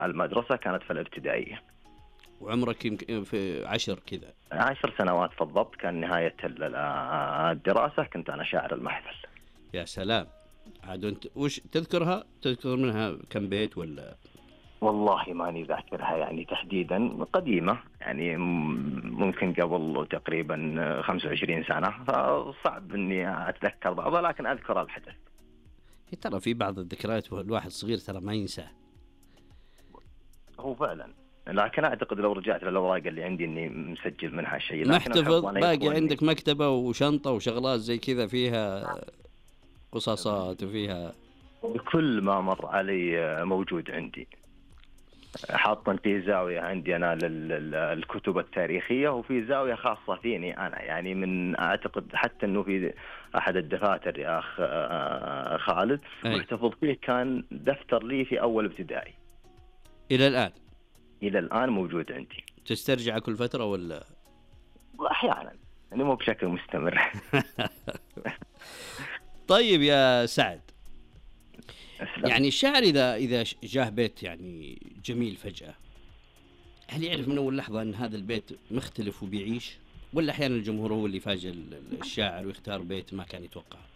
المدرسة كانت في الابتدائية. وعمرك يمكن في 10 كذا؟ 10 سنوات بالضبط، كان نهاية الدراسة كنت أنا شاعر المحفل. يا سلام. عاد أنت وش تذكرها؟ تذكر منها كم بيت ولا؟ والله ماني ذاكرها يعني تحديدا، قديمة يعني ممكن قبل تقريبا 25 سنة، فصعب إني أتذكر بعضها، لكن أذكر الحدث. ترى في بعض الذكريات والواحد صغير ترى ما ينساه. هو فعلا، لكن أعتقد لو رجعت للأوراق اللي عندي إني مسجل منها شيء، لكن الحفظ محتفظ أنا باقي يخونني. عندك مكتبة وشنطة وشغلات زي كذا فيها قصاصات وفيها؟ بكل ما مر علي موجود عندي، حاطا في زاوية عندي أنا للكتب التاريخية، وفي زاوية خاصة فيني أنا، يعني من أعتقد حتى أنه في أحد الدفاتر يا أخ خالد أي. محتفظ فيه، كان دفتر لي في أول ابتدائي. إلى الآن؟ إلى الآن موجود عندي. تسترجع كل فترة ولا؟ أحيانا يعني مو بشكل مستمر. طيب يا سعد، أسلم. يعني الشاعر إذا جاه بيت يعني جميل فجأة، هل يعرف من أول لحظة أن هذا البيت مختلف وبيعيش، ولا أحيانا الجمهور هو اللي يفاجئ الشاعر ويختار بيت ما كان يتوقعه؟